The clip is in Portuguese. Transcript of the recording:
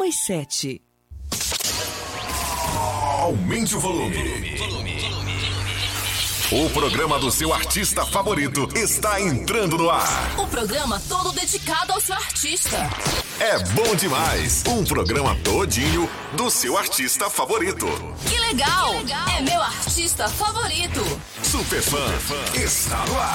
1h07. Aumente o volume. O programa do seu artista favorito está entrando no ar. O programa todo dedicado ao seu artista. É bom demais. Um programa todinho do seu artista favorito. Que legal! É meu artista favorito. Superfã está no ar.